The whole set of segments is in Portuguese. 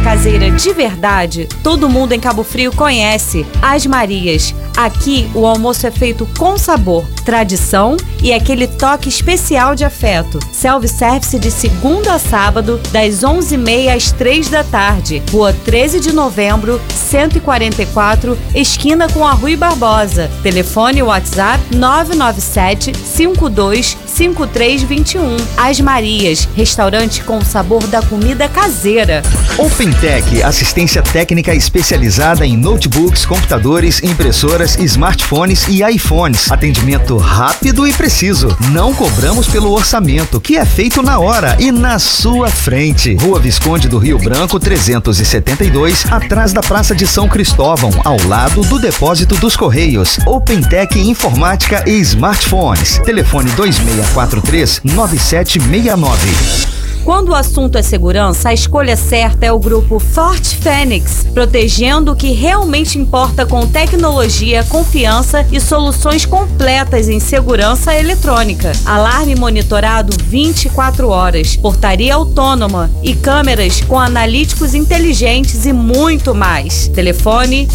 caseira de verdade, todo mundo em Cabo Frio conhece. As Marias. Aqui, o almoço é feito com sabor, tradição e aquele toque especial de afeto. Self-service de segunda a sábado, das 11h30 às 3 da tarde. Rua 13 de Novembro, 144, esquina com a Rui Barbosa. Telefone WhatsApp 997-525321. As Marias, restaurante com o sabor da comida caseira. OpenTech, assistência técnica especializada em notebooks, computadores, impressoras, smartphones e iPhones. Atendimento rápido e preciso. Não cobramos pelo orçamento, que é feito na hora e na sua frente. Rua Visconde do Rio Branco, 372, atrás da Praça de São Cristóvão, ao lado do Depósito dos Correios. OpenTech Informática e Smartphones. Telefone 2643-9769. Quando o assunto é segurança, a escolha certa é o grupo Forte Fênix, protegendo o que realmente importa com tecnologia, confiança e soluções completas em segurança eletrônica. Alarme monitorado 24 horas, portaria autônoma e câmeras com analíticos inteligentes e muito mais. Telefone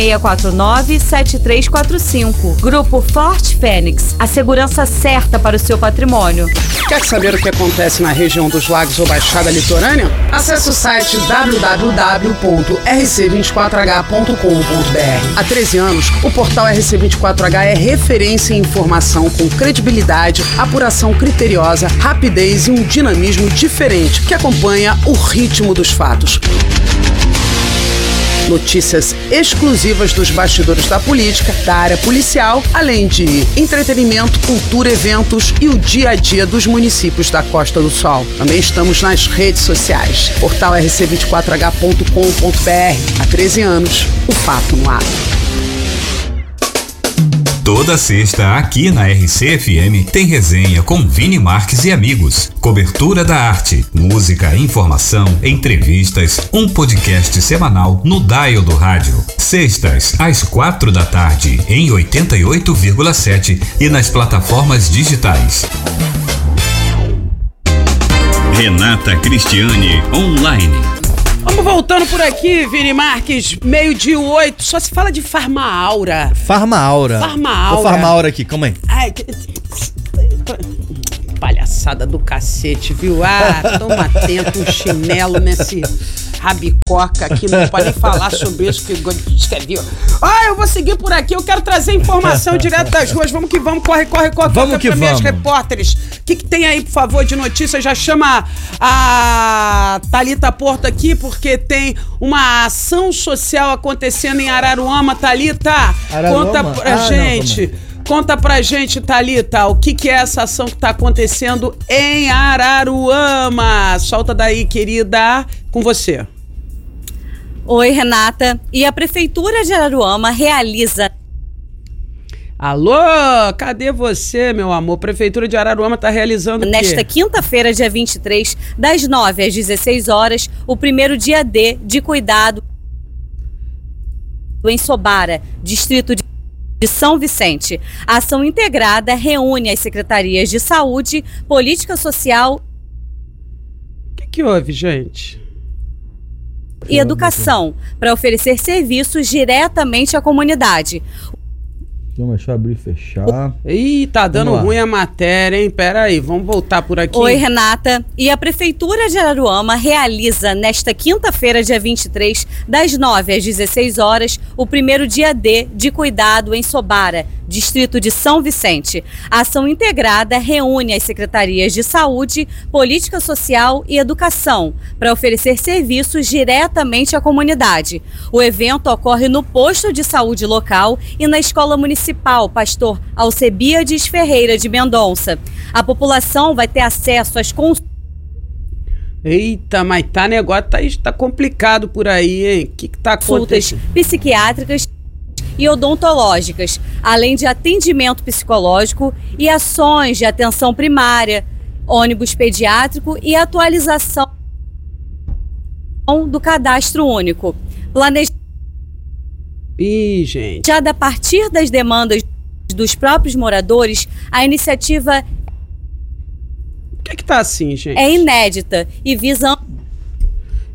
2649-7345. Grupo Forte Fênix, a segurança certa para o seu patrimônio. Quer saber o que acontece na região dos Lagos ou Baixada Litorânea? Acesse o site www.rc24h.com.br. Há 13 anos, o portal RC24H é referência em informação com credibilidade, apuração criteriosa, rapidez e um dinamismo diferente que acompanha o ritmo dos fatos. Notícias exclusivas dos bastidores da política, da área policial, além de entretenimento, cultura, eventos e o dia a dia dos municípios da Costa do Sol. Também estamos nas redes sociais. Portal rc24h.com.br. Há 13 anos, o fato no ar. Toda sexta, aqui na RC-FM, tem resenha com Vini Marques e amigos. Cobertura da arte, música, informação, entrevistas, um podcast semanal no dial do rádio. Sextas, às 4 da tarde, em 88,7 e nas plataformas digitais. Renata Cristiane Online. Vamos voltando por aqui, Vini Marques, 12:08, só se fala de Farmaura. Farmaura. Farmaura. Ô, Farmaura aqui, calma aí. Ai, palhaçada do cacete, viu? Ah, toma atento, um chinelo nesse rabicoca aqui, não pode nem falar sobre isso que escreveu. Eu vou seguir por aqui, eu quero trazer informação direto das ruas, vamos que vamos, corre, vamos que minhas vamos. Repórteres. O que tem aí, por favor, de notícia? Já chama a Thalita Porto aqui, porque tem uma ação social acontecendo em Araruama. Thalita, conta pra gente. Conta pra gente, Thalita, o que é essa ação que tá acontecendo em Araruama? Solta daí, querida, com você. Oi, Renata. E a Prefeitura de Araruama realiza... Alô, cadê você, meu amor? Prefeitura de Araruama tá realizando o quê? Nesta quinta-feira, dia 23, das 9 às 16 horas, o primeiro dia D de cuidado em Sobara, distrito de São Vicente. A ação integrada reúne as secretarias de saúde, política social... O que houve, gente? E educação, para oferecer serviços diretamente à comunidade. Deixa eu abrir e fechar. Ih, tá dando ruim a matéria, hein? Pera aí, vamos voltar por aqui. Oi, Renata. E a Prefeitura de Araruama realiza nesta quinta-feira, dia 23, das 9 às 16 horas, o primeiro dia D de cuidado em Sobara, distrito de São Vicente. A ação integrada reúne as secretarias de saúde, política social e educação, para oferecer serviços diretamente à comunidade. O evento ocorre no posto de saúde local e na escola municipal Pastor Alcebiades Ferreira de Mendonça. A população vai ter acesso às consultas. Eita, mas negócio tá complicado por aí, hein? O que tá acontecendo? Psiquiátricas e odontológicas, além de atendimento psicológico e ações de atenção primária, ônibus pediátrico e atualização do cadastro único. Ih, gente. Já a partir das demandas dos próprios moradores, a iniciativa que tá assim, gente? É inédita e visa...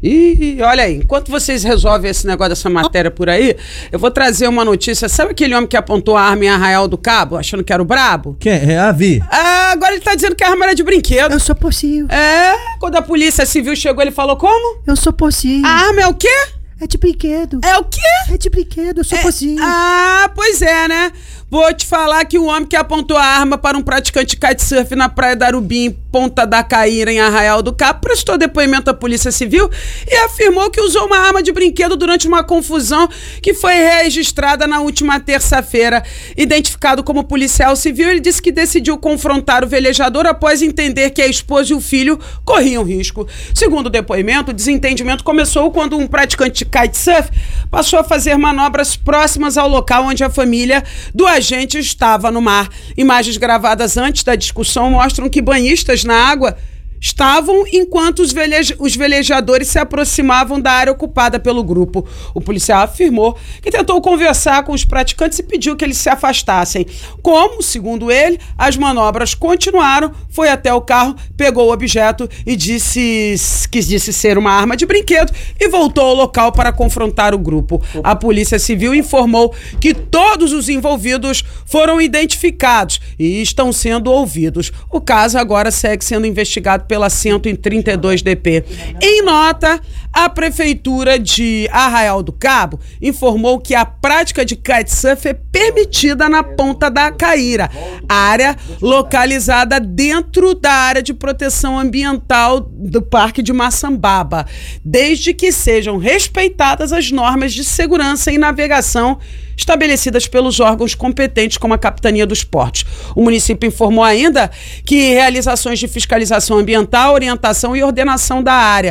E olha aí, enquanto vocês resolvem esse negócio dessa matéria por aí, eu vou trazer uma notícia. Sabe aquele homem que apontou a arma em Arraial do Cabo, achando que era o brabo? Quem? É a Vi. Agora ele tá dizendo que a arma era de brinquedo. Eu sou possível. Quando a polícia civil chegou, ele falou como? Eu sou possível. A arma é o quê? É de brinquedo. É o quê? É de brinquedo, eu sou possível. Pois é, né? Vou te falar que o homem que apontou a arma para um praticante de kitesurf na Praia da Arubim, Ponta da Caíra, em Arraial do Cabo, prestou depoimento à Polícia Civil e afirmou que usou uma arma de brinquedo durante uma confusão que foi registrada na última terça-feira. Identificado como policial civil, ele disse que decidiu confrontar o velejador após entender que a esposa e o filho corriam risco. Segundo o depoimento, o desentendimento começou quando um praticante de kitesurf passou a fazer manobras próximas ao local onde a família do agente estava no mar. Imagens gravadas antes da discussão mostram que banhistas na água estavam enquanto os velejadores se aproximavam da área ocupada pelo grupo. O policial afirmou que tentou conversar com os praticantes e pediu que eles se afastassem. Como, segundo ele, as manobras continuaram, foi até o carro, pegou o objeto e quis ser uma arma de brinquedo e voltou ao local para confrontar o grupo. A Polícia Civil informou que todos os envolvidos foram identificados e estão sendo ouvidos. O caso agora segue sendo investigado pela 132 DP. Em nota, a Prefeitura de Arraial do Cabo informou que a prática de kitesurf é permitida na Ponta da Caíra, área localizada dentro da área de proteção ambiental do Parque de Maçambaba, desde que sejam respeitadas as normas de segurança e navegação estabelecidas pelos órgãos competentes, como a Capitania dos Portos. O município informou ainda que realizações de fiscalização ambiental, orientação e ordenamento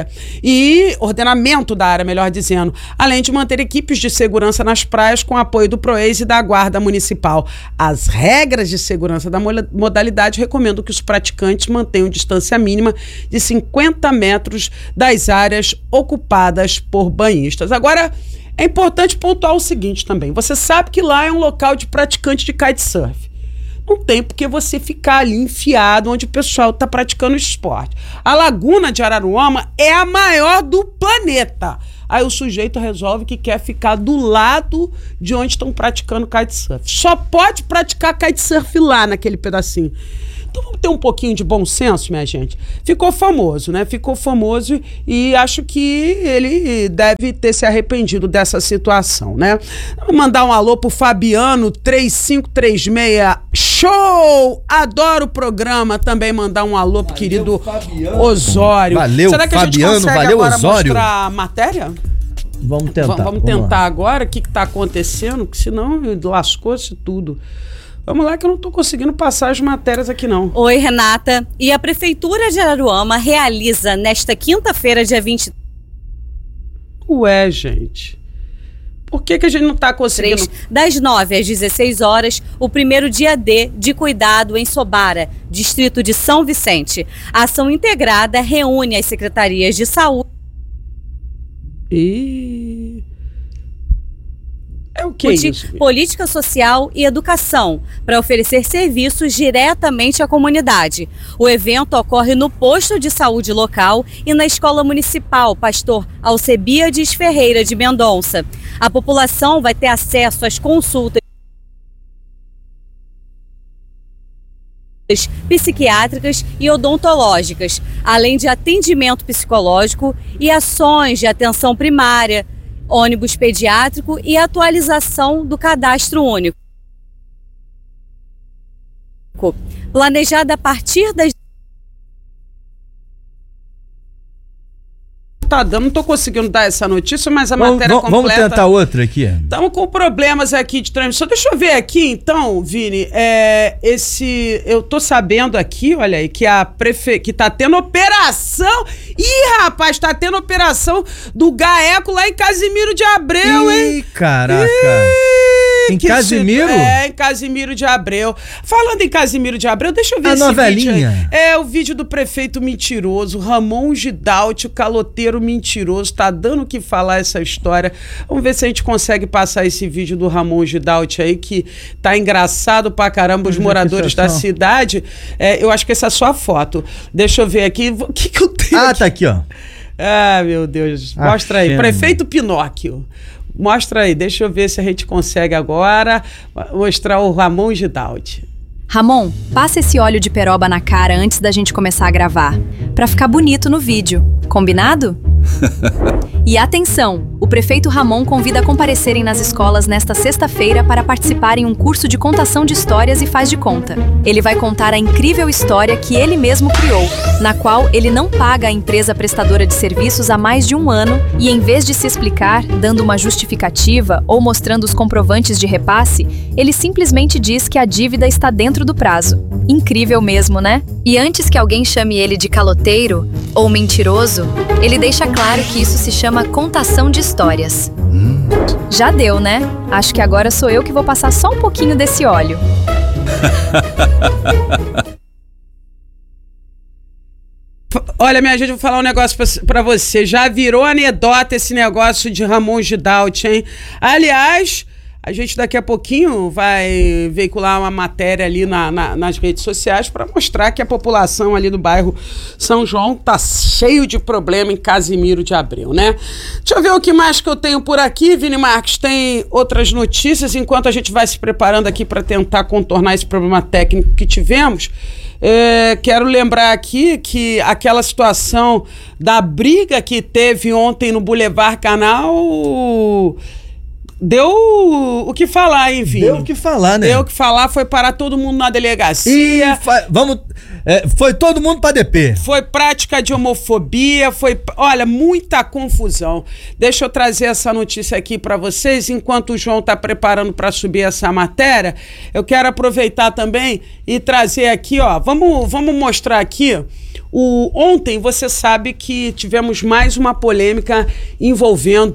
da área, melhor dizendo, além de manter equipes de segurança nas praias com apoio do PROEIS e da Guarda Municipal. As regras de segurança da modalidade recomendam que os praticantes mantenham distância mínima de 50 metros das áreas ocupadas por banhistas. Agora, é importante pontuar o seguinte também. Você sabe que lá é um local de praticante de kitesurf. Não tem porque você ficar ali enfiado onde o pessoal está praticando esporte. A Laguna de Araruama é a maior do planeta. Aí o sujeito resolve que quer ficar do lado de onde estão praticando kitesurf. Só pode praticar kitesurf lá naquele pedacinho. Então vamos ter um pouquinho de bom senso, minha gente. Ficou famoso, né? Ficou famoso e acho que ele deve ter se arrependido dessa situação, né? Vou mandar um alô pro Fabiano 3536. Show! Adoro o programa. Também mandar um alô pro querido Fabiano. Osório. Valeu, Será que Fabiano, a gente consegue valeu, agora Osório. mostrar a matéria? Vamos tentar. Vamos tentar agora o que está acontecendo, que senão lascou-se tudo. Vamos lá que eu não estou conseguindo passar as matérias aqui não. Oi, Renata. E a Prefeitura de Araruama realiza nesta quinta-feira, dia 23, Ué, gente. Por que a gente não está conseguindo? das 9 às 16 horas, o primeiro dia D de cuidado em Sobara, distrito de São Vicente. A ação integrada reúne as secretarias de saúde. É o que isso? Política social e educação, para oferecer serviços diretamente à comunidade. O evento ocorre no posto de saúde local e na Escola Municipal Pastor Alcebiades Ferreira de Mendonça. A população vai ter acesso às consultas psiquiátricas e odontológicas, além de atendimento psicológico e ações de atenção primária, ônibus pediátrico e atualização do cadastro único. Planejada a partir das... Tá dando, não tô conseguindo dar essa notícia, mas a matéria completa... Vamos tentar outra aqui. Estamos com problemas aqui de transmissão. Deixa eu ver aqui, então, Vini, eu tô sabendo aqui, olha aí, que que tá tendo operação... Ih, rapaz, tá tendo operação do GAECO lá em Casimiro de Abreu, hein? Ih, caraca. Em Casimiro? Em Casimiro de Abreu. Falando em Casimiro de Abreu, deixa eu ver a esse novelinha. vídeo aí. É o vídeo do prefeito mentiroso, Ramon Gidalti, o caloteiro mentiroso. Tá dando o que falar essa história. Vamos ver se a gente consegue passar esse vídeo do Ramon Gidalti aí, que tá engraçado pra caramba. Os moradores da cidade. Eu acho que essa é só a foto. Deixa eu ver aqui. O que eu tenho aqui? Tá aqui, ó. Ah, meu Deus. Mostra aí. Prefeito Pinóquio. Mostra aí. Deixa eu ver se a gente consegue agora mostrar o Ramon Gidaldi. Ramon, passa esse óleo de peroba na cara antes da gente começar a gravar, pra ficar bonito no vídeo. Combinado? E atenção! O prefeito Ramon convida a comparecerem nas escolas nesta sexta-feira para participarem em um curso de contação de histórias e faz de conta. Ele vai contar a incrível história que ele mesmo criou, na qual ele não paga a empresa prestadora de serviços há mais de um ano e, em vez de se explicar, dando uma justificativa ou mostrando os comprovantes de repasse, ele simplesmente diz que a dívida está dentro do prazo. Incrível mesmo, né? E antes que alguém chame ele de caloteiro ou mentiroso, ele deixa claro que isso se chama contação de histórias. Já deu, né? Acho que agora sou eu que vou passar só um pouquinho desse óleo. Olha, minha gente, eu vou falar um negócio pra você. Já virou anedota esse negócio de Ramon Gidaldi, hein? Aliás, a gente daqui a pouquinho vai veicular uma matéria ali nas redes sociais para mostrar que a população ali do bairro São João tá cheio de problema em Casimiro de Abreu, né? Deixa eu ver o que mais que eu tenho por aqui, Vini Marques. Tem outras notícias enquanto a gente vai se preparando aqui para tentar contornar esse problema técnico que tivemos. Quero lembrar aqui que aquela situação da briga que teve ontem no Boulevard Canal deu o que falar, hein, Vini? Deu o que falar, né? Deu o que falar, foi parar todo mundo na delegacia. Foi todo mundo pra DP. Foi prática de homofobia, olha, muita confusão. Deixa eu trazer essa notícia aqui pra vocês, enquanto o João tá preparando pra subir essa matéria, eu quero aproveitar também e trazer aqui, ó, vamos mostrar aqui. Ontem, você sabe que tivemos mais uma polêmica envolvendo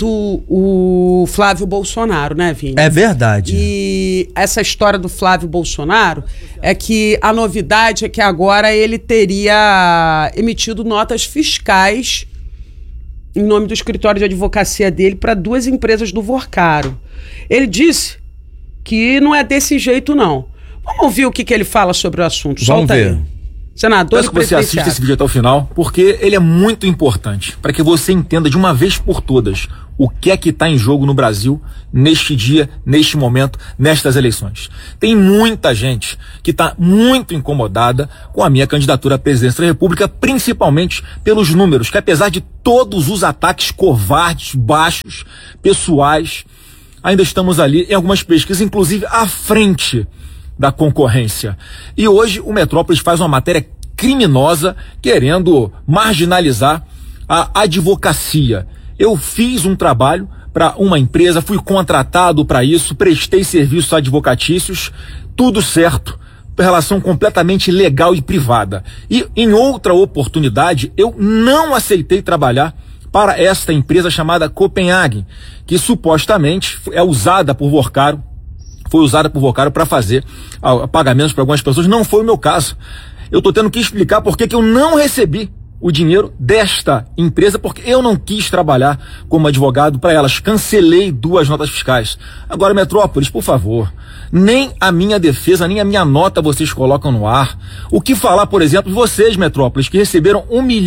o Flávio Bolsonaro, né, Vini? É verdade. E essa história do Flávio Bolsonaro é que a novidade é que agora ele teria emitido notas fiscais em nome do escritório de advocacia dele para 2 empresas do Vorcaro. Ele disse que não é desse jeito, não. Vamos ouvir o que ele fala sobre o assunto. Solta aí. Vamos ver. Senador, peço que você assista esse vídeo até o final, porque ele é muito importante para que você entenda de uma vez por todas o que é que está em jogo no Brasil neste dia, neste momento, nestas eleições. Tem muita gente que está muito incomodada com a minha candidatura à presidência da República, principalmente pelos números, que apesar de todos os ataques covardes, baixos, pessoais, ainda estamos ali em algumas pesquisas, inclusive à frente da concorrência. E hoje o Metrópolis faz uma matéria criminosa querendo marginalizar a advocacia. Eu fiz um trabalho para uma empresa, fui contratado para isso, prestei serviços advocatícios, tudo certo, relação completamente legal e privada. E em outra oportunidade eu não aceitei trabalhar para esta empresa chamada Copenhagen, que supostamente é usada por Vorcaro, foi usada por Vorcaro para fazer pagamentos para algumas pessoas. Não foi o meu caso. Eu estou tendo que explicar por que eu não recebi o dinheiro desta empresa, porque eu não quis trabalhar como advogado para elas. Cancelei 2 notas fiscais. Agora, Metrópolis, por favor, nem a minha defesa, nem a minha nota vocês colocam no ar. O que falar, por exemplo, vocês, Metrópolis, que receberam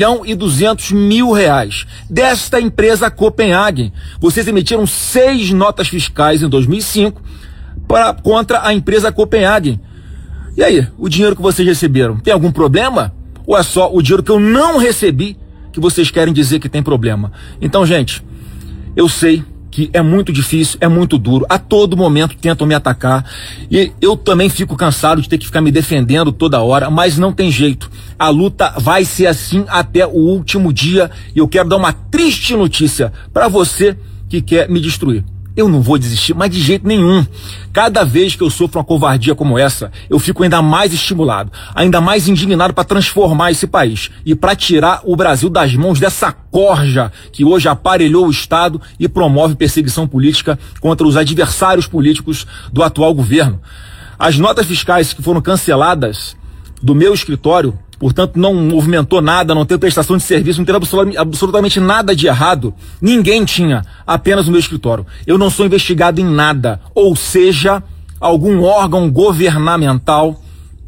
R$1.200.000 desta empresa Copenhagen. Vocês emitiram 6 notas fiscais em 2005 contra a empresa Copenhagen. E aí, o dinheiro que vocês receberam, tem algum problema? Ou é só o dinheiro que eu não recebi que vocês querem dizer que tem problema? Então, gente, eu sei que é muito difícil, é muito duro, a todo momento tentam me atacar e eu também fico cansado de ter que ficar me defendendo toda hora, mas não tem jeito, a luta vai ser assim até o último dia e eu quero dar uma triste notícia para você que quer me destruir. Eu não vou desistir, mas de jeito nenhum. Cada vez que eu sofro uma covardia como essa, eu fico ainda mais estimulado, ainda mais indignado para transformar esse país e para tirar o Brasil das mãos dessa corja que hoje aparelhou o Estado e promove perseguição política contra os adversários políticos do atual governo. As notas fiscais que foram canceladas do meu escritório, portanto, não movimentou nada, não teve prestação de serviço, não teve absolutamente nada de errado. Ninguém tinha, apenas o meu escritório. Eu não sou investigado em nada, ou seja, algum órgão governamental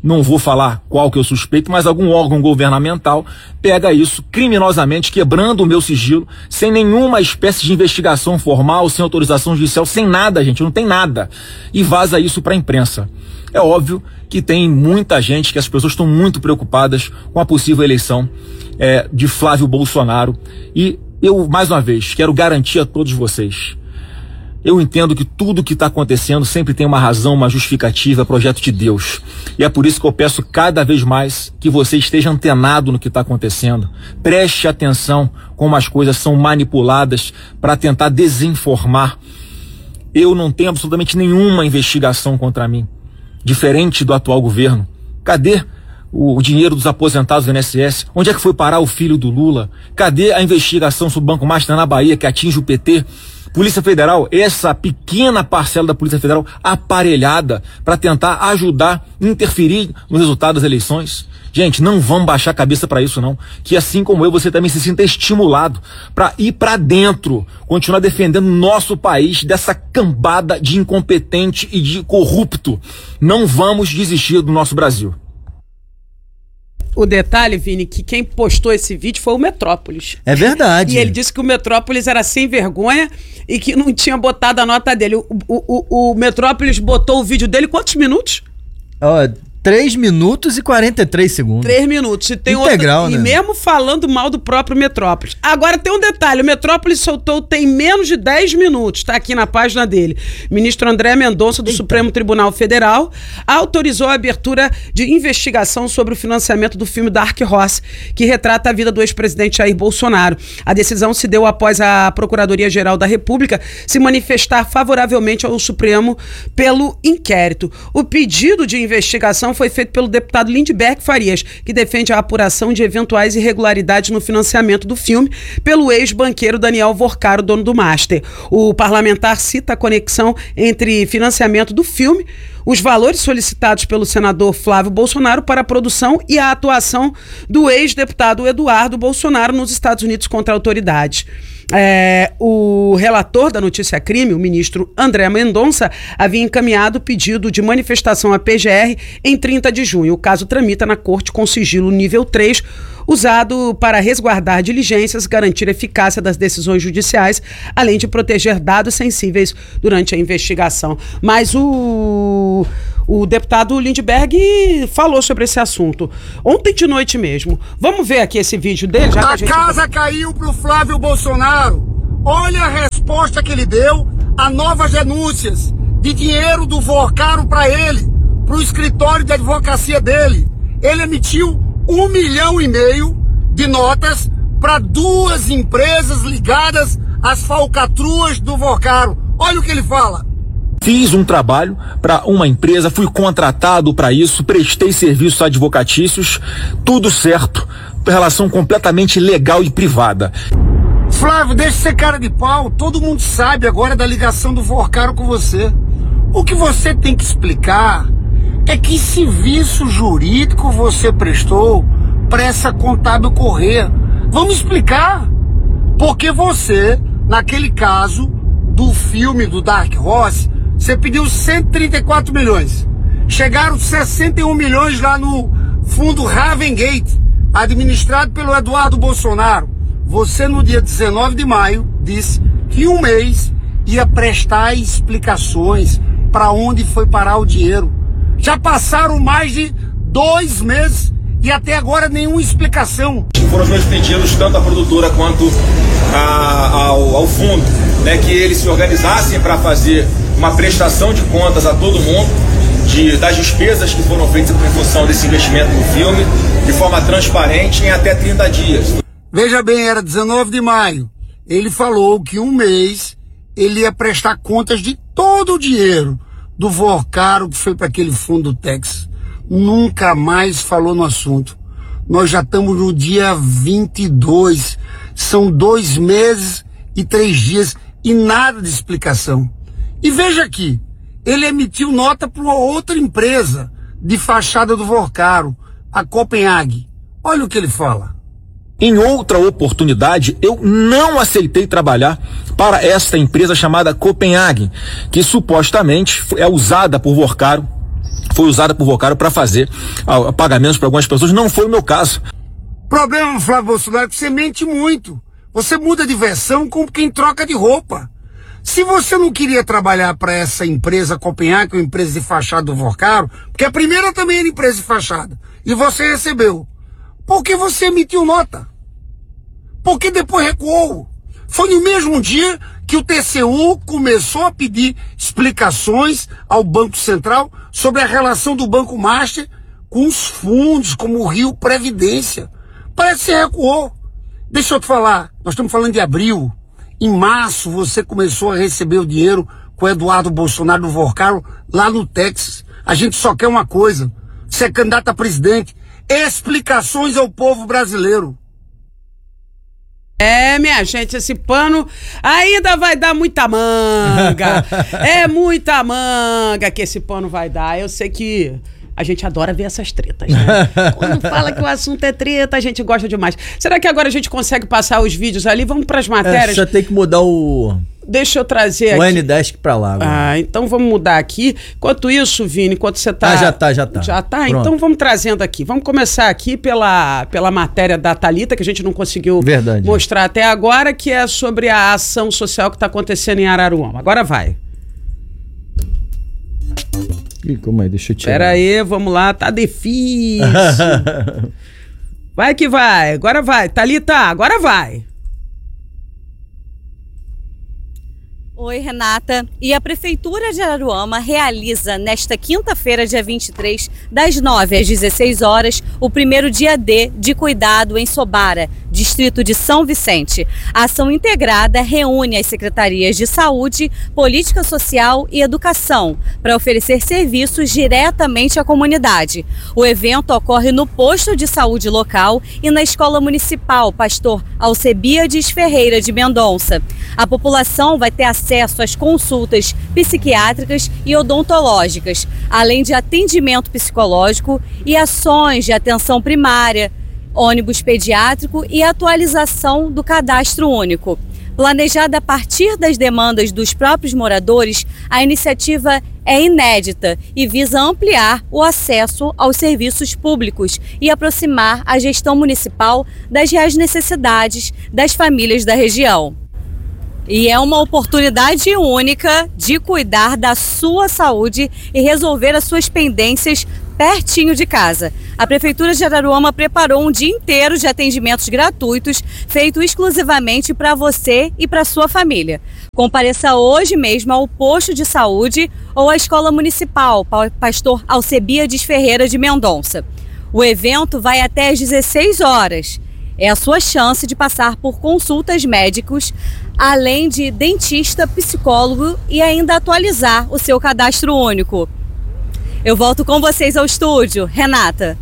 não vou falar qual que eu suspeito, mas algum órgão governamental pega isso criminosamente, quebrando o meu sigilo, sem nenhuma espécie de investigação formal, sem autorização judicial, sem nada, gente, não tem nada, e vaza isso para a imprensa. É óbvio que tem muita gente, que as pessoas estão muito preocupadas com a possível eleição de Flávio Bolsonaro, e eu, mais uma vez, quero garantir a todos vocês, eu entendo que tudo que está acontecendo sempre tem uma razão, uma justificativa, é projeto de Deus. E é por isso que eu peço cada vez mais que você esteja antenado no que está acontecendo. Preste atenção como as coisas são manipuladas para tentar desinformar. Eu não tenho absolutamente nenhuma investigação contra mim, diferente do atual governo. Cadê o dinheiro dos aposentados do INSS? Onde é que foi parar o filho do Lula? Cadê a investigação sobre o Banco Master na Bahia que atinge o PT? Polícia Federal, essa pequena parcela da Polícia Federal aparelhada para tentar ajudar, interferir no resultado das eleições. Gente, não vamos baixar a cabeça para isso não, que assim como eu, você também se sinta estimulado para ir para dentro, continuar defendendo nosso país dessa cambada de incompetente e de corrupto. Não vamos desistir do nosso Brasil. O detalhe, Vini, que quem postou esse vídeo foi o Metrópolis. É verdade. E ele disse que o Metrópolis era sem vergonha e que não tinha botado a nota dele. O Metrópolis botou o vídeo dele quantos minutos? 3 minutos e 43 segundos. 3 minutos. E tem integral, outra, né? E mesmo falando mal do próprio Metrópolis. Agora tem um detalhe, o Metrópolis soltou tem menos de 10 minutos, tá aqui na página dele. O ministro André Mendonça, do Supremo Tribunal Federal, autorizou a abertura de investigação sobre o financiamento do filme Dark Horse, que retrata a vida do ex-presidente Jair Bolsonaro. A decisão se deu após a Procuradoria-Geral da República se manifestar favoravelmente ao Supremo pelo inquérito. O pedido de investigação foi feito pelo deputado Lindbergh Farias, que defende a apuração de eventuais irregularidades no financiamento do filme pelo ex-banqueiro Daniel Vorcaro, dono do Master. O parlamentar cita a conexão entre financiamento do filme, os valores solicitados pelo senador Flávio Bolsonaro para a produção e a atuação do ex-deputado Eduardo Bolsonaro nos Estados Unidos contra autoridades. O relator da notícia crime, o ministro André Mendonça, havia encaminhado o pedido de manifestação à PGR em 30 de junho. O caso tramita na corte com sigilo nível 3, usado para resguardar diligências, garantir a eficácia das decisões judiciais, além de proteger dados sensíveis durante a investigação. Mas o deputado Lindbergh falou sobre esse assunto ontem de noite mesmo. Vamos ver aqui esse vídeo dele. Já que a casa caiu pro Flávio Bolsonaro. Olha a resposta que ele deu a novas denúncias de dinheiro do Vorcaro para ele, pro escritório de advocacia dele. Ele emitiu 1,5 milhão de notas para 2 empresas ligadas às falcatruas do Vorcaro. Olha o que ele fala. Fiz um trabalho para uma empresa, fui contratado para isso, prestei serviços advocatícios, tudo certo, relação completamente legal e privada. Flávio, deixa de ser cara de pau, todo mundo sabe agora da ligação do Vorcaro com você. O que você tem que explicar é que serviço jurídico você prestou para essa contábil correr. Vamos explicar. Porque você, naquele caso do filme do Dark Horse, você pediu 134 milhões. Chegaram 61 milhões lá no fundo Ravengate, administrado pelo Eduardo Bolsonaro. Você, no dia 19 de maio, disse que em um mês ia prestar explicações para onde foi parar o dinheiro. Já passaram mais de 2 meses e até agora nenhuma explicação. Foram os meus pedidos, tanto à produtora quanto ao fundo, né, que eles se organizassem para fazer uma prestação de contas a todo mundo das despesas que foram feitas em função desse investimento no filme, de forma transparente, em até 30 dias. Veja bem, era 19 de maio. Ele falou que um mês ele ia prestar contas de todo o dinheiro do Vorcaro que foi para aquele fundo do Texas. Nunca mais falou no assunto. Nós já estamos no dia 22. São 2 meses e 3 dias e nada de explicação. E veja aqui, ele emitiu nota para uma outra empresa de fachada do Vorcaro, a Copenhague. Olha o que ele fala. Em outra oportunidade, eu não aceitei trabalhar para esta empresa chamada Copenhague, que supostamente é usada por Vorcaro foi usada por Vocaro para fazer pagamentos para algumas pessoas. Não foi o meu caso. Problema, Flávio Bolsonaro, que você mente muito. Você muda de versão como quem troca de roupa. Se você não queria trabalhar para essa empresa Copenhague, que é uma empresa de fachada do Vocaro, porque a primeira também era empresa de fachada, e você recebeu, por que você emitiu nota? Por que depois recuou? Foi no mesmo dia que o TCU começou a pedir explicações ao Banco Central sobre a relação do Banco Master com os fundos, como o Rio Previdência. Parece que você recuou. Deixa eu te falar, nós estamos falando de abril. Em março você começou a receber o dinheiro com o Eduardo Bolsonaro do Vocaro lá no Texas. A gente só quer uma coisa, você é candidato a presidente, explicações ao povo brasileiro. Minha gente, esse pano ainda vai dar muita manga. É muita manga que esse pano vai dar. Eu sei que a gente adora ver essas tretas, né? Quando fala que o assunto é treta, a gente gosta demais. Será que agora a gente consegue passar os vídeos ali? Vamos pras matérias? Só tem que mudar o... Deixa eu trazer o aqui. N10 pra lá agora. Então vamos mudar aqui. Enquanto isso, Vini, enquanto você tá... Já tá. Já tá? Pronto. Então vamos trazendo aqui. Vamos começar aqui pela matéria da Thalita, que a gente não conseguiu mostrar até agora, que é sobre a ação social que tá acontecendo em Araruama. Agora vai. Ih, como é? Deixa eu tirar. Pera aí, vamos lá, tá difícil. Vai que vai, agora vai. Thalita, agora vai. Oi, Renata. E a Prefeitura de Araruama realiza nesta quinta-feira, dia 23, das 9 às 16 horas, o primeiro dia D de cuidado em Sobara, distrito de São Vicente. A ação integrada reúne as secretarias de Saúde, Política Social e Educação para oferecer serviços diretamente à comunidade. O evento ocorre no posto de saúde local e na Escola Municipal Pastor Alcebiades Ferreira de Mendonça. A população vai ter acesso às consultas psiquiátricas e odontológicas, além de atendimento psicológico e ações de atenção primária, ônibus pediátrico e atualização do cadastro único. Planejada a partir das demandas dos próprios moradores, a iniciativa é inédita e visa ampliar o acesso aos serviços públicos e aproximar a gestão municipal das reais necessidades das famílias da região. E é uma oportunidade única de cuidar da sua saúde e resolver as suas pendências pertinho de casa. A Prefeitura de Araruama preparou um dia inteiro de atendimentos gratuitos, feito exclusivamente para você e para sua família. Compareça hoje mesmo ao posto de saúde ou à Escola Municipal Pastor Alcebiades Ferreira de Mendonça. O evento vai até às 16 horas. É a sua chance de passar por consultas médicas, além de dentista, psicólogo e ainda atualizar o seu cadastro único. Eu volto com vocês ao estúdio. Renata.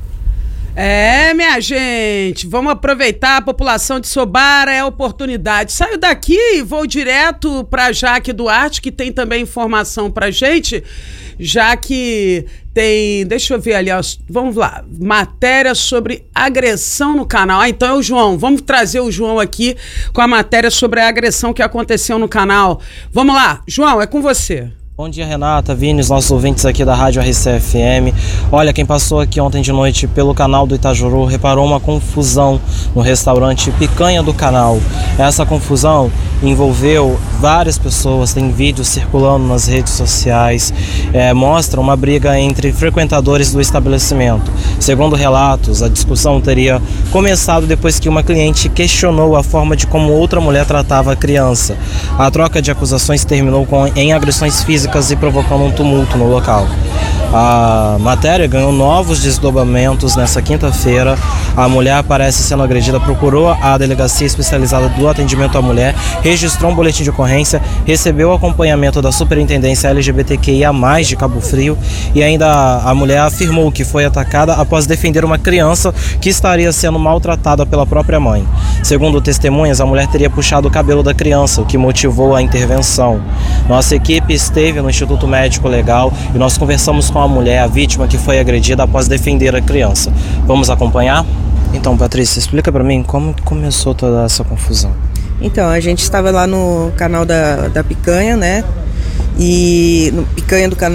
Minha gente, vamos aproveitar a população de Sobara, é a oportunidade. Saio daqui e vou direto para Jaque Duarte, que tem também informação pra gente, já que tem, deixa eu ver ali, ó, vamos lá, matéria sobre agressão no canal. Então é o João, vamos trazer o João aqui com a matéria sobre a agressão que aconteceu no canal. Vamos lá, João, é com você. Bom dia, Renata, Vini, os nossos ouvintes aqui da Rádio RCFM. Olha, quem passou aqui ontem de noite pelo canal do Itajuru reparou uma confusão no restaurante Picanha do Canal. Essa confusão envolveu várias pessoas, tem vídeos circulando nas redes sociais, mostra uma briga entre frequentadores do estabelecimento. Segundo relatos, a discussão teria começado depois que uma cliente questionou a forma de como outra mulher tratava a criança. A troca de acusações terminou em agressões físicas e provocando um tumulto no local. A matéria ganhou novos desdobramentos nessa quinta-feira. A mulher parece sendo agredida, procurou a delegacia especializada do atendimento à mulher, registrou um boletim de ocorrência, recebeu o acompanhamento da Superintendência LGBTQIA+, de Cabo Frio, e ainda a mulher afirmou que foi atacada após defender uma criança que estaria sendo maltratada pela própria mãe. Segundo testemunhas, a mulher teria puxado o cabelo da criança, o que motivou a intervenção. Nossa equipe esteve no Instituto Médico Legal e nós conversamos com a mulher, a vítima que foi agredida após defender a criança. Vamos acompanhar? Então, Patrícia, explica para mim como começou toda essa confusão. Então, a gente estava lá no canal da Picanha, né? E no Picanha do Canal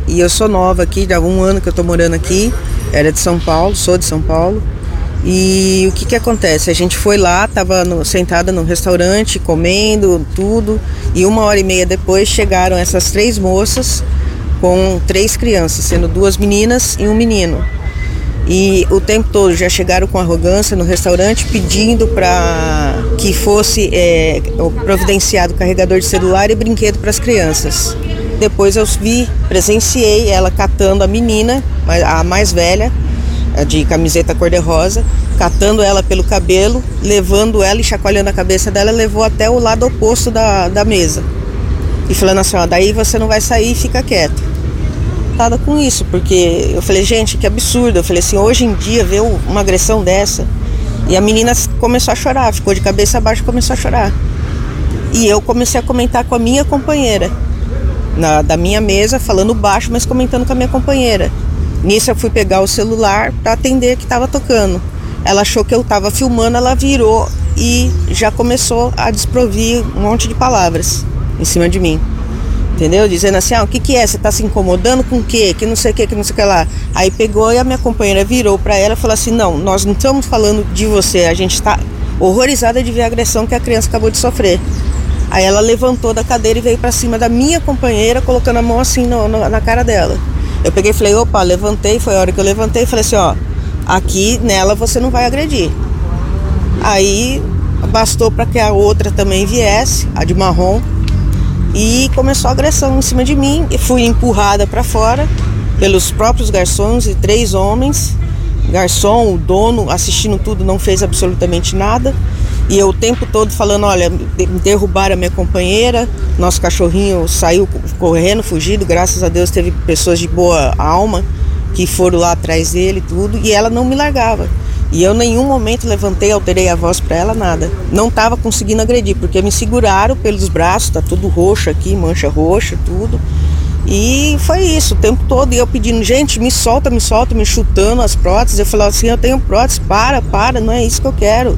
e eu sou nova aqui, já há 1 ano que eu tô morando aqui, era de São Paulo, sou de São Paulo. E o que acontece? A gente foi lá, tava sentada no restaurante, comendo tudo, e 1h30 depois chegaram essas 3 moças com 3 crianças, sendo 2 meninas e 1 menino. E o tempo todo já chegaram com arrogância no restaurante, pedindo para que fosse providenciado carregador de celular e brinquedo para as crianças. Depois eu presenciei ela catando a menina, a mais velha, de camiseta cor-de-rosa, catando ela pelo cabelo, levando ela e chacoalhando a cabeça dela, levou até o lado oposto da mesa. E falando assim, ó, daí você não vai sair, fica quieto. Nada com isso, porque eu falei, gente, que absurdo. Eu falei assim, hoje em dia ver uma agressão dessa. E a menina começou a chorar, ficou de cabeça abaixo e começou a chorar. E eu comecei a comentar com a minha companheira, da minha mesa, falando baixo, mas comentando com a minha companheira. Nisso eu fui pegar o celular para atender que estava tocando. Ela achou que eu estava filmando, ela virou e já começou a desprovir um monte de palavras em cima de mim. Entendeu? Dizendo assim, o que é? Você está se incomodando com o quê? Que não sei o que não sei o que lá. Aí pegou e a minha companheira virou para ela e falou assim, nós não estamos falando de você, a gente está horrorizada de ver a agressão que a criança acabou de sofrer. Aí ela levantou da cadeira e veio para cima da minha companheira, colocando a mão assim na cara dela. Eu peguei e falei, opa, levantei, foi a hora que eu levantei e falei assim, aqui nela você não vai agredir. Aí bastou para que a outra também viesse, a de marrom, e começou a agressão em cima de mim. E fui empurrada para fora pelos próprios garçons e 3 homens. Garçom, o dono, assistindo tudo, não fez absolutamente nada. E eu o tempo todo falando, olha, derrubaram a minha companheira, nosso cachorrinho saiu correndo, fugido, graças a Deus teve pessoas de boa alma que foram lá atrás dele e tudo, e ela não me largava. E eu em nenhum momento levantei, alterei a voz para ela, nada. Não estava conseguindo agredir, porque me seguraram pelos braços, tá tudo roxo aqui, mancha roxa, tudo. E foi isso, o tempo todo, e eu pedindo, gente, me solta, me chutando as próteses. Eu falava assim, eu tenho prótese, para, não é isso que eu quero.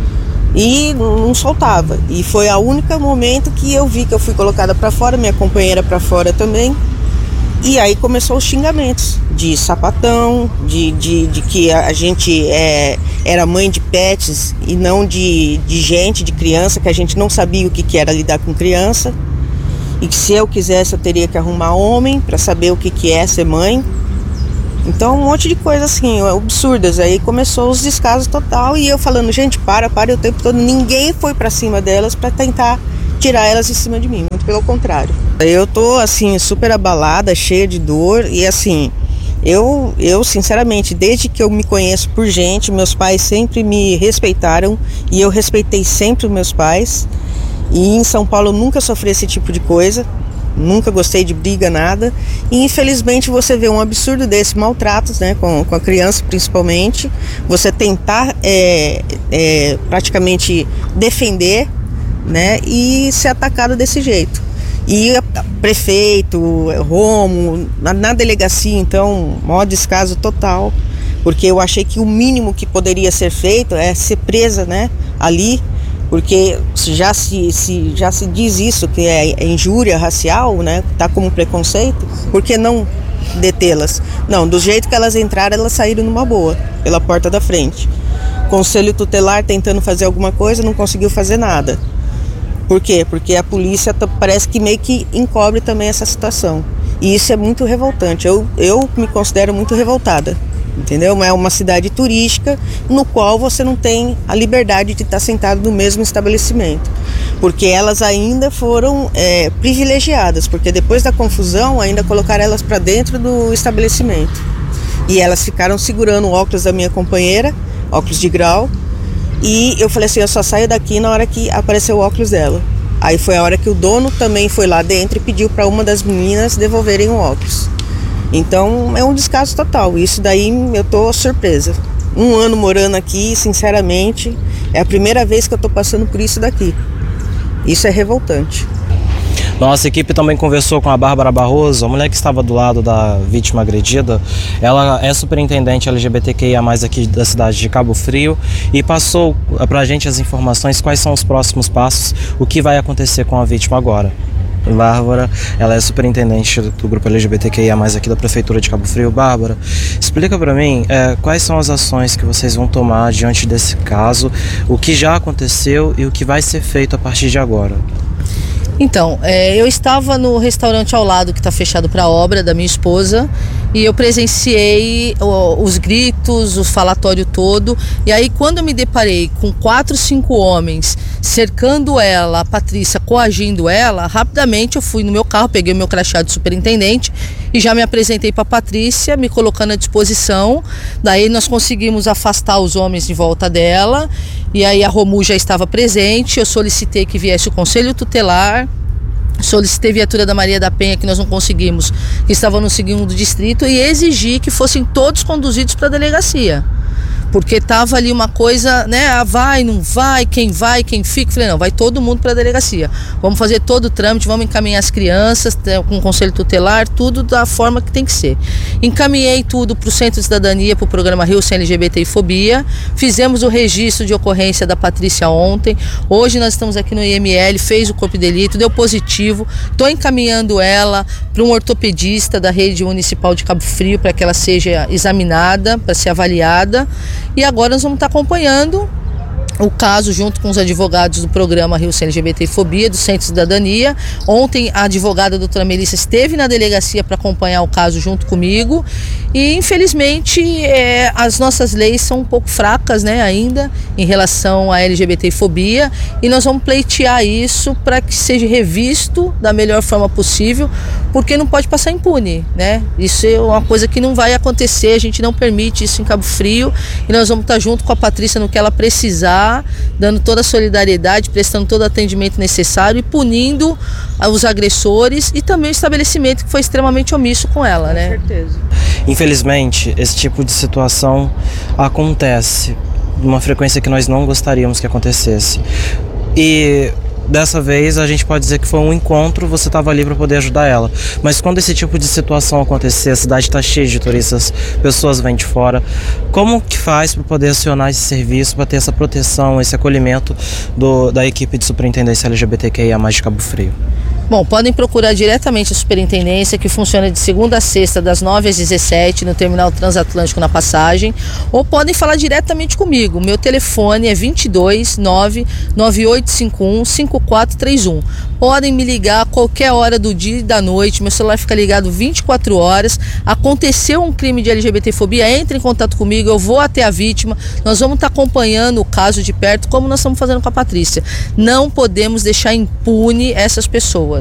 E não soltava. E foi o único momento que eu vi que eu fui colocada para fora, minha companheira para fora também. E aí começou os xingamentos de sapatão, de que a gente era mãe de pets e não de gente, de criança, que a gente não sabia o que era lidar com criança. E que se eu quisesse eu teria que arrumar homem para saber o que é ser mãe. Então um monte de coisa assim, absurdas. Aí começou os descasos total e eu falando, gente, para o tempo todo. Ninguém foi para cima delas para tentar tirar elas de cima de mim, muito pelo contrário. Eu tô assim, super abalada, cheia de dor e assim, eu sinceramente, desde que eu me conheço por gente, meus pais sempre me respeitaram e eu respeitei sempre os meus pais. E em São Paulo eu nunca sofri esse tipo de coisa, nunca gostei de briga, nada. E infelizmente você vê um absurdo desse, maltratos, né, com a criança principalmente. Você tentar praticamente defender, né, e ser atacado desse jeito. E prefeito, Romo, na delegacia, então, maior descaso total. Porque eu achei que o mínimo que poderia ser feito é ser presa, né, ali. Porque já se diz isso, que é injúria racial, né? Tá como preconceito, por que não detê-las? Não, do jeito que elas entraram, elas saíram numa boa, pela porta da frente. Conselho tutelar tentando fazer alguma coisa, não conseguiu fazer nada. Por quê? Porque a polícia parece que meio que encobre também essa situação. E isso é muito revoltante, eu me considero muito revoltada. Entendeu? É uma cidade turística no qual você não tem a liberdade de estar sentado no mesmo estabelecimento, porque elas ainda foram privilegiadas, porque depois da confusão ainda colocaram elas para dentro do estabelecimento e elas ficaram segurando o óculos da minha companheira, óculos de grau, e eu falei assim, eu só saio daqui na hora que apareceu o óculos dela. Aí foi a hora que o dono também foi lá dentro e pediu para uma das meninas devolverem o óculos. Então é um descaso total, isso daí eu tô surpresa. 1 ano morando aqui, sinceramente, é a primeira vez que eu tô passando por isso daqui. Isso é revoltante. Nossa equipe também conversou com a Bárbara Barroso, a mulher que estava do lado da vítima agredida. Ela é superintendente LGBTQIA+, aqui da cidade de Cabo Frio, e passou pra gente as informações, quais são os próximos passos, o que vai acontecer com a vítima agora. Bárbara, ela é superintendente do grupo LGBTQIA+, aqui da Prefeitura de Cabo Frio. Bárbara, explica pra mim quais são as ações que vocês vão tomar diante desse caso, o que já aconteceu e o que vai ser feito a partir de agora. Então, eu estava no restaurante ao lado que está fechado para obra da minha esposa e eu presenciei os gritos, o falatório todo. E aí, quando eu me deparei com 4, 5 homens cercando ela, a Patrícia coagindo ela, rapidamente eu fui no meu carro, peguei o meu crachá de superintendente e já me apresentei para a Patrícia, me colocando à disposição. Daí nós conseguimos afastar os homens de volta dela e aí a Romu já estava presente. Eu solicitei que viesse o conselho tutelar, solicitei viatura da Maria da Penha, que nós não conseguimos, que estava no 2º distrito, e exigi que fossem todos conduzidos para a delegacia. Porque estava ali uma coisa, né? Vai, não vai, quem fica. Falei, não, vai todo mundo para a delegacia. Vamos fazer todo o trâmite, vamos encaminhar as crianças com o conselho tutelar, tudo da forma que tem que ser. Encaminhei tudo para o Centro de Cidadania, para o programa Rio Sem LGBT e Fobia. Fizemos o registro de ocorrência da Patrícia ontem. Hoje nós estamos aqui no IML, fez o corpo de delito, deu positivo. Estou encaminhando ela para um ortopedista da rede municipal de Cabo Frio para que ela seja examinada, para ser avaliada. E agora nós vamos estar acompanhando o caso junto com os advogados do programa Rio Sem LGBT e Fobia, do Centro de Cidadania. Ontem a advogada a doutora Melissa esteve na delegacia para acompanhar o caso junto comigo e infelizmente as nossas leis são um pouco fracas, né, ainda em relação à LGBT e fobia, e nós vamos pleitear isso para que seja revisto da melhor forma possível, porque não pode passar impune, né? Isso é uma coisa que não vai acontecer, a gente não permite isso em Cabo Frio e nós vamos estar junto com a Patrícia no que ela precisar, dando toda a solidariedade, prestando todo o atendimento necessário e punindo os agressores e também o estabelecimento que foi extremamente omisso com ela, né? Com certeza. Infelizmente, esse tipo de situação acontece de uma frequência que nós não gostaríamos que acontecesse. E dessa vez a gente pode dizer que foi um encontro, você estava ali para poder ajudar ela. Mas quando esse tipo de situação acontecer, a cidade está cheia de turistas, pessoas vêm de fora, como que faz para poder acionar esse serviço, para ter essa proteção, esse acolhimento da equipe de superintendência LGBTQIA+ de Cabo Frio? Bom, podem procurar diretamente a superintendência, que funciona de segunda a sexta, das 9 às 17, no terminal transatlântico na Passagem, ou podem falar diretamente comigo. Meu telefone é 22 99851 5431. Podem me ligar a qualquer hora do dia e da noite, meu celular fica ligado 24 horas. Aconteceu um crime de LGBTfobia, entre em contato comigo, eu vou até a vítima, nós vamos estar acompanhando o caso de perto, como nós estamos fazendo com a Patrícia. Não podemos deixar impune essas pessoas.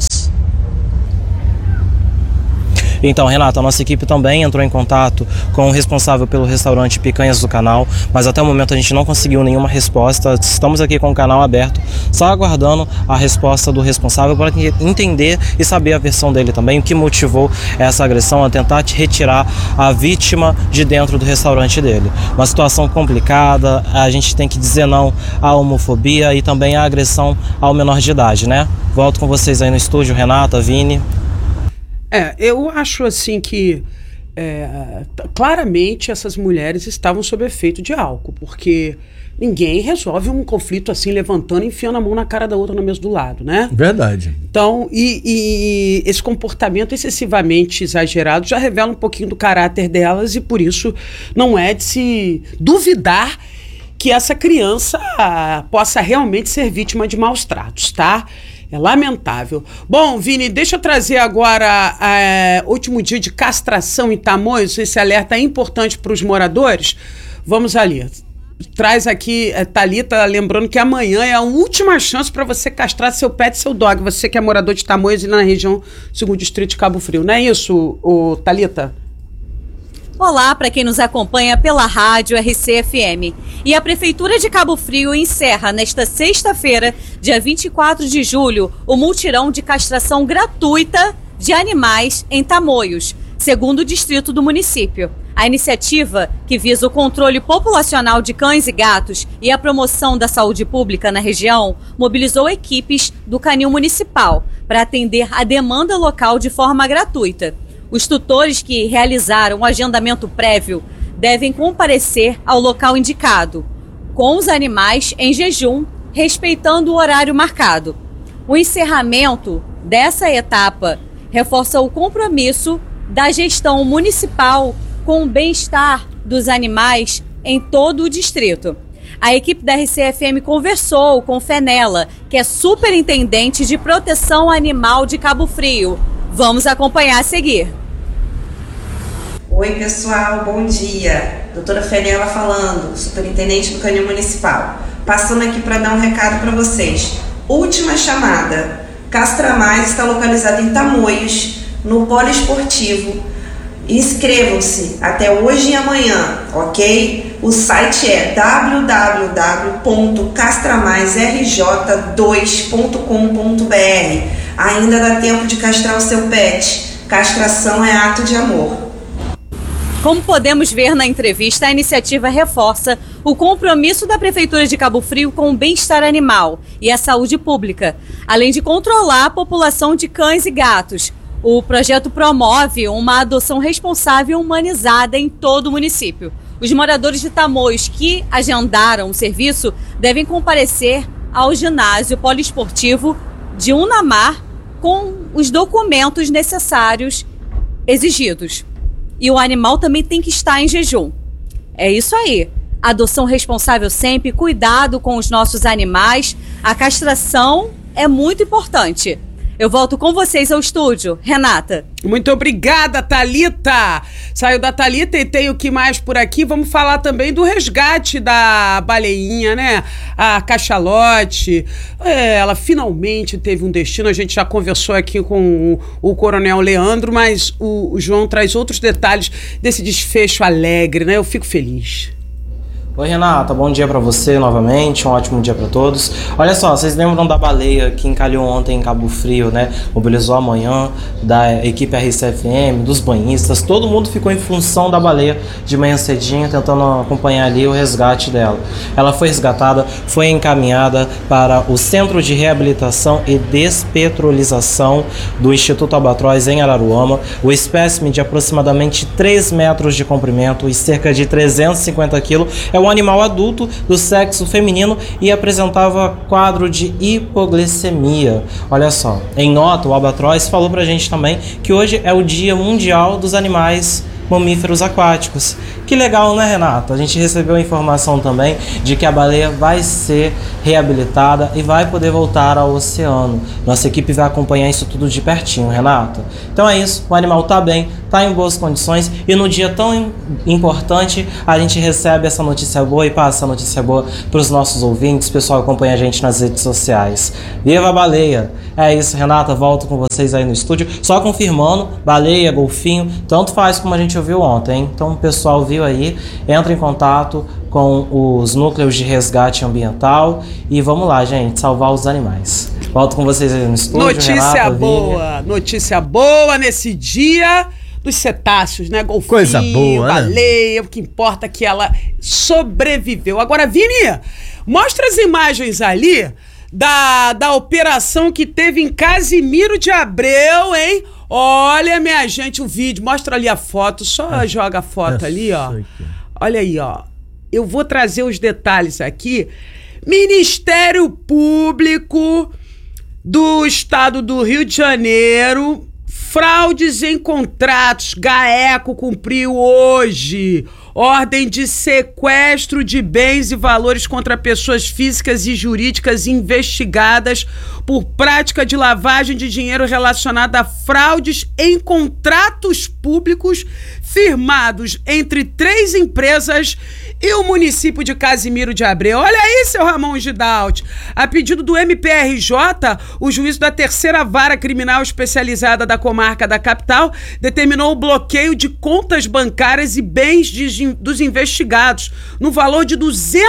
Então, Renata, a nossa equipe também entrou em contato com o responsável pelo restaurante Picanhas do Canal, mas até o momento a gente não conseguiu nenhuma resposta. Estamos aqui com o canal aberto, só aguardando a resposta do responsável para entender e saber a versão dele também, o que motivou essa agressão, a tentar retirar a vítima de dentro do restaurante dele. Uma situação complicada, a gente tem que dizer não à homofobia e também à agressão ao menor de idade, né? Volto com vocês aí no estúdio, Renata, Vini. Eu acho assim que claramente essas mulheres estavam sob efeito de álcool, porque ninguém resolve um conflito assim levantando e enfiando a mão na cara da outra na mesa do lado, né? Verdade. Então, e esse comportamento excessivamente exagerado já revela um pouquinho do caráter delas e por isso não é de se duvidar que essa criança possa realmente ser vítima de maus tratos, tá? É lamentável. Bom, Vini, deixa eu trazer agora último dia de castração em Tamoios. Esse alerta é importante para os moradores. Vamos ali. Traz aqui, Thalita, lembrando que amanhã é a última chance para você castrar seu pet e seu dog. Você que é morador de Tamoios e na região 2º Distrito de Cabo Frio. Não é isso, Thalita? Olá para quem nos acompanha pela rádio RCFM. E a Prefeitura de Cabo Frio encerra nesta sexta-feira, dia 24 de julho, o mutirão de castração gratuita de animais em Tamoios, 2º distrito do município. A iniciativa, que visa o controle populacional de cães e gatos e a promoção da saúde pública na região, mobilizou equipes do Canil Municipal para atender a demanda local de forma gratuita. Os tutores que realizaram o agendamento prévio devem comparecer ao local indicado, com os animais em jejum, respeitando o horário marcado. O encerramento dessa etapa reforça o compromisso da gestão municipal com o bem-estar dos animais em todo o distrito. A equipe da RCFM conversou com Fenela, que é superintendente de proteção animal de Cabo Frio. Vamos acompanhar a seguir. Oi pessoal, bom dia. Doutora Fenela falando, superintendente do Canil Municipal. Passando aqui para dar um recado para vocês. Última chamada. Castra Mais está localizado em Tamoios, no Polo Esportivo. Inscrevam-se até hoje e amanhã, ok? O site é www.castramaisrj2.com.br. Ainda dá tempo de castrar o seu pet. Castração é ato de amor. Como podemos ver na entrevista, a iniciativa reforça o compromisso da Prefeitura de Cabo Frio com o bem-estar animal e a saúde pública, além de controlar a população de cães e gatos. O projeto promove uma adoção responsável e humanizada em todo o município. Os moradores de Tamoios que agendaram o serviço devem comparecer ao ginásio poliesportivo de Unamar com os documentos necessários exigidos. E o animal também tem que estar em jejum. É isso aí. Adoção responsável sempre, cuidado com os nossos animais. A castração é muito importante. Eu volto com vocês ao estúdio. Renata. Muito obrigada, Thalita. Saiu da Thalita e tem o que mais por aqui. Vamos falar também do resgate da baleinha, né? A cachalote. Ela finalmente teve um destino. A gente já conversou aqui com o Coronel Leandro, mas o João traz outros detalhes desse desfecho alegre, né? Eu fico feliz. Oi Renata, bom dia pra você novamente, um ótimo dia pra todos. Olha só, vocês lembram da baleia que encalhou ontem em Cabo Frio, né? Mobilizou amanhã da equipe RCFM, dos banhistas, todo mundo ficou em função da baleia de manhã cedinho, tentando acompanhar ali o resgate dela. Ela foi resgatada, foi encaminhada para o Centro de Reabilitação e Despetrolização do Instituto Albatroz em Araruama. O espécime de aproximadamente 3 metros de comprimento e cerca de 350 quilos é um animal adulto do sexo feminino e apresentava quadro de hipoglicemia. Olha só, em nota, o Albatroz falou pra gente também que hoje é o Dia Mundial dos Animais Mamíferos Aquáticos. Que legal, né, Renata? A gente recebeu a informação também de que a baleia vai ser reabilitada e vai poder voltar ao oceano. Nossa equipe vai acompanhar isso tudo de pertinho, Renata. Então é isso, o animal tá bem, tá em boas condições e no dia tão importante a gente recebe essa notícia boa e passa a notícia boa para os nossos ouvintes, o pessoal acompanha a gente nas redes sociais. Viva a baleia! É isso, Renata, volto com vocês aí no estúdio, só confirmando, baleia, golfinho, tanto faz como a gente ouviu ontem, hein? Então o pessoal viu aí, entra em contato com os núcleos de resgate ambiental e vamos lá, gente, salvar os animais. Volto com vocês aí no estúdio. Notícia boa, notícia boa nesse dia dos cetáceos, né? Golfinho, coisa boa, baleia, o que importa é que ela sobreviveu. Agora, Vini, mostra as imagens ali da operação que teve em Casimiro de Abreu, hein? Olha, minha gente, o vídeo. Mostra ali a foto. Só joga a foto ali, ó. Olha aí, ó. Eu vou trazer os detalhes aqui. Ministério Público do Estado do Rio de Janeiro. Fraudes em contratos. GAECO cumpriu hoje ordem de sequestro de bens e valores contra pessoas físicas e jurídicas investigadas por prática de lavagem de dinheiro relacionada a fraudes em contratos públicos firmados entre 3 empresas e o município de Casimiro de Abreu. Olha aí, seu Ramon Gidalt. A pedido do MPRJ, o juízo da 3ª Vara Criminal Especializada da Comarca da Capital determinou o bloqueio de contas bancárias e bens dos investigados no valor de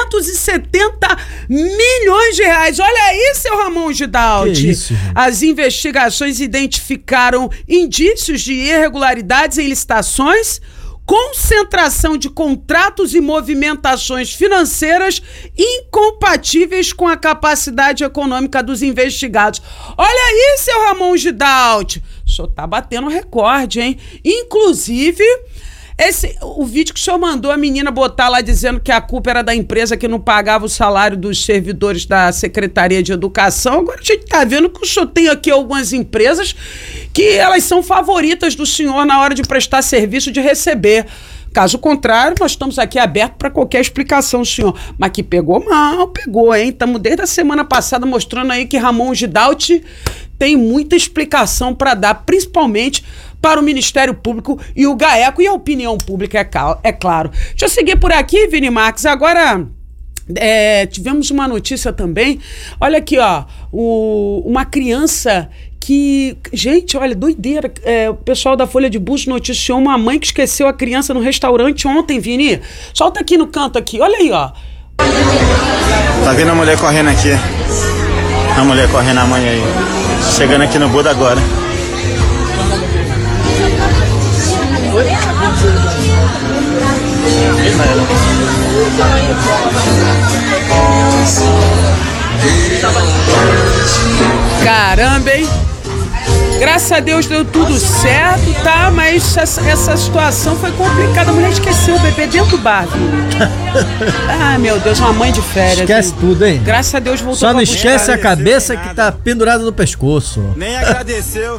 270 milhões de reais. Olha aí, seu Ramon Gidalt. Que isso, gente? As investigações identificaram indícios de irregularidades em licitações, concentração de contratos e movimentações financeiras incompatíveis com a capacidade econômica dos investigados. Olha aí, seu Ramon Gidalt. O senhor tá batendo recorde, hein? Inclusive, O vídeo que o senhor mandou a menina botar lá dizendo que a culpa era da empresa que não pagava o salário dos servidores da Secretaria de Educação. Agora a gente tá vendo que o senhor tem aqui algumas empresas que elas são favoritas do senhor na hora de prestar serviço, de receber. Caso contrário, nós estamos aqui abertos para qualquer explicação, senhor. Mas que pegou mal, pegou, hein? Estamos desde a semana passada mostrando aí que Ramon Gidalti tem muita explicação para dar, principalmente para o Ministério Público e o GAECO e a opinião pública, é claro. Deixa eu seguir por aqui, Vini Marques. Agora, tivemos uma notícia também. Olha aqui, ó, uma criança que... Gente, olha, doideira. O pessoal da Folha de Búzios noticiou uma mãe que esqueceu a criança no restaurante ontem, Vini. Solta aqui no canto aqui, olha aí, ó. Tá vendo a mulher correndo aqui? A mulher correndo, a mãe aí. Chegando aqui no Buda agora. Caramba, hein? Graças a Deus deu tudo certo, tá? Mas essa situação foi complicada. A mulher esqueceu o bebê dentro do bar. Ah, meu Deus, uma mãe de férias. Esquece tudo, hein? Graças a Deus voltou. Só não esquece a cabeça que tá pendurada no pescoço. Nem agradeceu.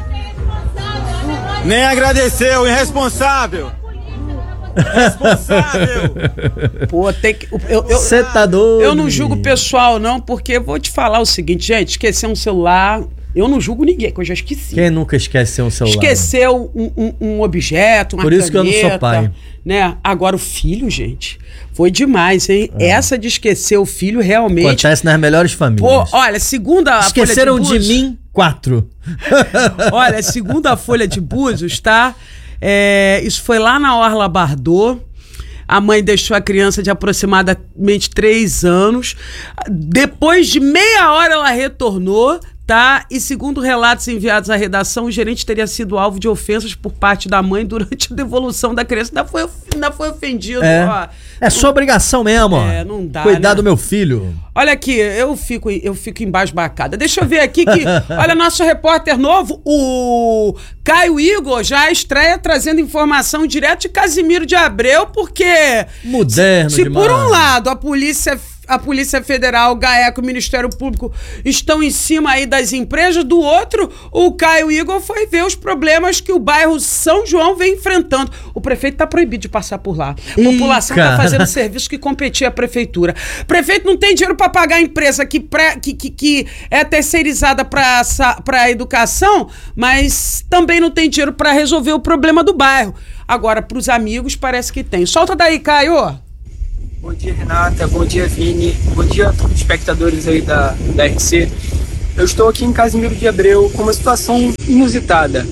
Nem agradeceu, irresponsável. Responsável. Pô, tem que... Você tá doido. Eu não julgo o pessoal, não, porque eu vou te falar o seguinte, gente, esquecer um celular... Eu não julgo ninguém, que eu já esqueci. Quem nunca esqueceu um celular? Esqueceu um objeto, uma Por isso caneta, que eu não sou pai. Né? Agora o filho, gente, foi demais, hein? Essa de esquecer o filho realmente... Acontece nas melhores famílias. Pô, olha, segundo a Esqueceram Folha de Búzios, de mim 4. Olha, segundo a Folha de Búzios, tá? Isso foi lá na Orla Bardot. A mãe deixou a criança de aproximadamente 3 anos. Depois de meia hora ela retornou, tá? E segundo relatos enviados à redação, o gerente teria sido alvo de ofensas por parte da mãe durante a devolução da criança. Ainda foi ofendido. Ó. É sua obrigação mesmo, ó. Não dá, cuidar né? do meu filho. Olha aqui, eu fico embasbacada. Deixa eu ver aqui que... Olha, nosso repórter novo, o Caio Igor, já estreia trazendo informação direto de Casimiro de Abreu, porque... Moderno se demais. por um lado a Polícia Federal, o GAECO, o Ministério Público estão em cima aí das empresas, do outro, o Caio Igor foi ver os problemas que o bairro São João vem enfrentando. O prefeito está proibido de passar por lá. A população está fazendo serviço que competia à prefeitura. O prefeito não tem dinheiro para pagar a empresa que é terceirizada para a educação, mas também não tem dinheiro para resolver o problema do bairro. Agora, para os amigos, parece que tem. Solta daí, Caio! Bom dia, Renata. Bom dia, Vini. Bom dia a todos os espectadores aí da RC. Eu estou aqui em Casimiro de Abreu com uma situação inusitada.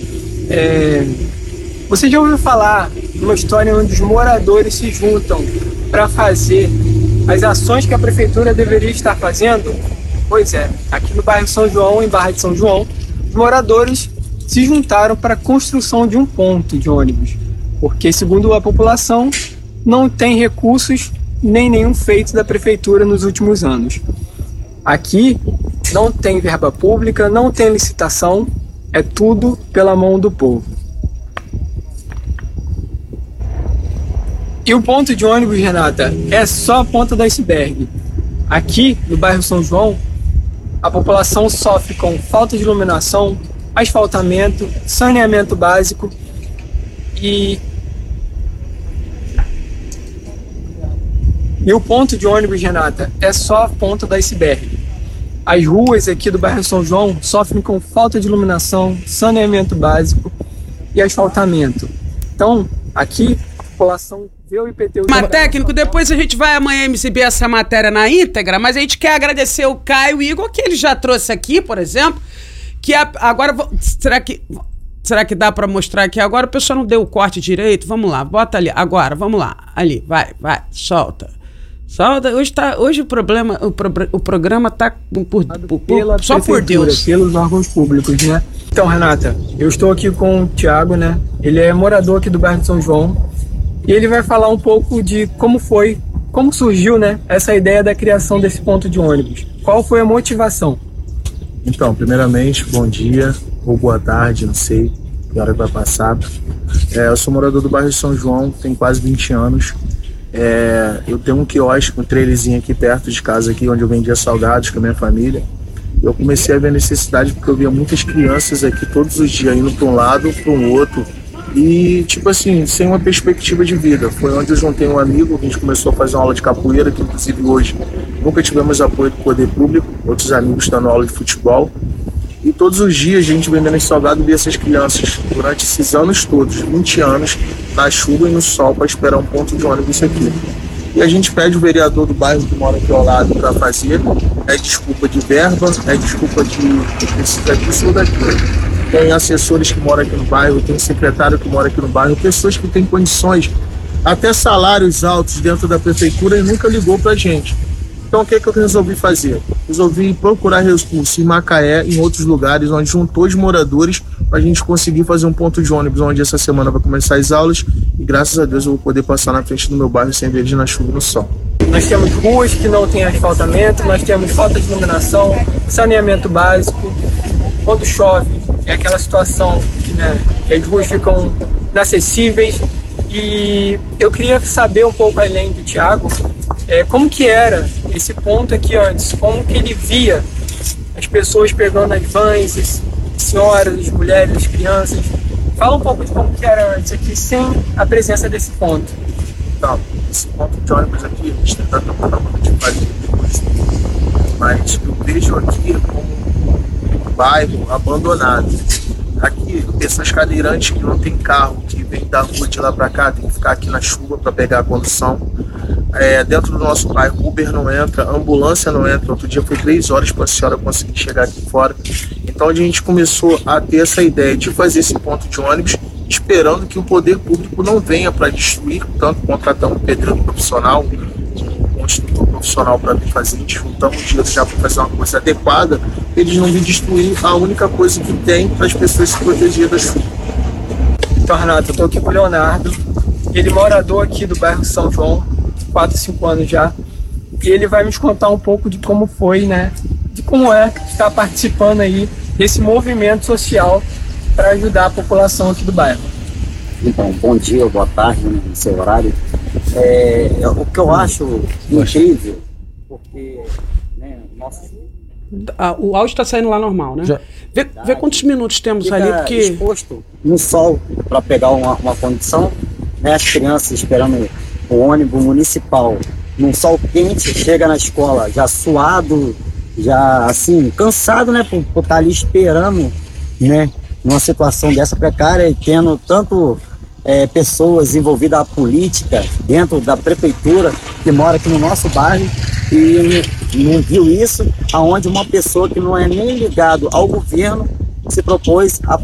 Você já ouviu falar de uma história onde os moradores se juntam para fazer as ações que a prefeitura deveria estar fazendo? Pois é, aqui no bairro São João, em Barra de São João, os moradores se juntaram para a construção de um ponto de ônibus, porque, segundo a população, não tem recursos nem nenhum feito da prefeitura nos últimos anos. Aqui não tem verba pública, não tem licitação, é tudo pela mão do povo. E o ponto de ônibus, Renata, é só a ponta do iceberg. Aqui, no bairro São João, a população sofre com falta de iluminação, asfaltamento, saneamento básico e o ponto de ônibus, Renata, é só a ponta do iceberg. As ruas aqui do bairro São João sofrem com falta de iluminação, saneamento básico e asfaltamento. Então, aqui, a população vê o IPTU... Mas, técnico, depois a gente vai amanhã exibir essa matéria na íntegra, mas a gente quer agradecer o Caio Igor, que ele já trouxe aqui, por exemplo, que agora... Será que dá pra mostrar aqui agora? O pessoal não deu o corte direito? Vamos lá, bota ali. Agora, vamos lá. Ali, vai, solta. Hoje o programa tá só por Deus. Pelos órgãos públicos, né? Então, Renata, eu estou aqui com o Thiago, né? Ele é morador aqui do bairro de São João e ele vai falar um pouco de como surgiu, né, essa ideia da criação desse ponto de ônibus. Qual foi a motivação? Então, primeiramente, bom dia ou boa tarde, não sei que hora vai passar. Eu sou morador do bairro São João, tenho quase 20 anos. Eu tenho um quiosque, um trailerzinho aqui perto de casa, aqui, onde eu vendia salgados com a minha família. Eu comecei a ver a necessidade porque eu via muitas crianças aqui todos os dias indo para um lado, para um outro e, tipo assim, sem uma perspectiva de vida. Foi onde eu juntei um amigo, a gente começou a fazer uma aula de capoeira, que inclusive hoje nunca tivemos apoio do poder público, outros amigos estão na aula de futebol. E todos os dias a gente vendendo salgado via essas crianças durante esses anos todos, 20 anos, na chuva e no sol, para esperar um ponto de ônibus aqui. E a gente pede o vereador do bairro que mora aqui ao lado para fazer, desculpa de verba, desculpa de precisa disso ou daquilo. Tem assessores que moram aqui no bairro, tem secretário que mora aqui no bairro, pessoas que têm condições, até salários altos dentro da prefeitura e nunca ligou para a gente. Então o que eu resolvi fazer? Resolvi procurar recursos em Macaé, em outros lugares, onde juntou os moradores para a gente conseguir fazer um ponto de ônibus, onde essa semana vai começar as aulas e graças a Deus eu vou poder passar na frente do meu bairro sem ver na chuva e no sol. Nós temos ruas que não têm asfaltamento, nós temos falta de iluminação, saneamento básico. Quando chove, é aquela situação que as ruas ficam inacessíveis. E eu queria saber um pouco além do Thiago, como que era esse ponto aqui antes, como que ele via as pessoas pegando as vans, as senhoras, as mulheres, as crianças. Fala um pouco de como que era antes aqui, sem a presença desse ponto. Então, esse ponto de ônibus aqui, a gente tenta tomar muito de fazer depois, mas eu vejo aqui como um bairro abandonado. Aqui, pessoas cadeirantes que não tem carro, que vem da rua de lá para cá, tem que ficar aqui na chuva para pegar a condução. Dentro do nosso bairro, Uber não entra, ambulância não entra. Outro dia foi 3 horas para a senhora conseguir chegar aqui fora. Então a gente começou a ter essa ideia de fazer esse ponto de ônibus, esperando que o poder público não venha para destruir, tanto contratar um pedreiro profissional, um instrutor profissional para vir fazer, a gente juntamos dinheiro já para fazer uma coisa adequada, eles não vêm destruir a única coisa que tem para as pessoas se protegerem da chuva. Então, Renato, eu estou aqui com o Leonardo, ele é morador aqui do bairro São João, 4, 5 anos já, e ele vai nos contar um pouco de como foi, de como estar participando aí desse movimento social para ajudar a população aqui do bairro. Então, bom dia, boa tarde, no seu horário. O que eu acho incrível, porque o áudio está saindo lá normal, né? Vê quantos minutos temos ali, porque exposto no sol para pegar uma condição, as crianças esperando o ônibus municipal num sol quente, chega na escola já suado, já assim, cansado, por estar ali esperando, numa situação dessa precária e tendo tanto pessoas envolvidas à política dentro da prefeitura que mora aqui no nosso bairro e não viu isso, aonde uma pessoa que não é nem ligado ao governo se propôs a